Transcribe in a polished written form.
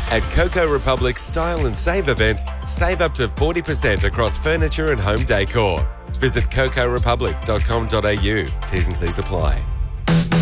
At Coco Republic's Style and Save event, save up to 40% across furniture and home decor. Visit cocorepublic.com.au. T's and C's apply.